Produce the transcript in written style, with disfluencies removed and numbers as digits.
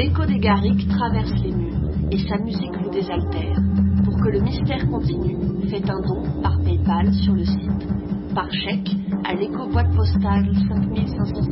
L'écho des Garrigues traverse les murs et sa musique vous désaltère. Pour que le mystère continue, faites un don par PayPal sur le site, par chèque à l'éco boîte postale 5500